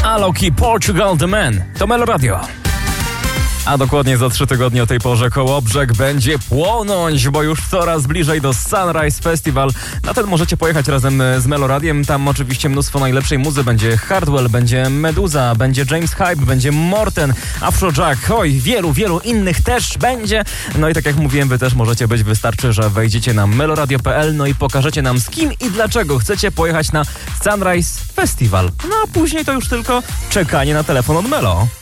Alok i Portugal The Man. To Melo Radio. A dokładnie za 3 tygodnie o tej porze Kołobrzeg będzie płonąć, bo już coraz bliżej do Sunrise Festival. Na ten możecie pojechać razem z Melo Radiem. Tam oczywiście mnóstwo najlepszej muzy. Będzie Hardwell, będzie Meduza, będzie James Hype, będzie Morten, Afrojack. Oj, wielu innych też będzie. No i tak jak mówiłem, wy też możecie być. Wystarczy, że wejdziecie na meloradio.pl, no i pokażecie nam, z kim i dlaczego chcecie pojechać na Sunrise Festival. No a później to już tylko czekanie na telefon od Melo.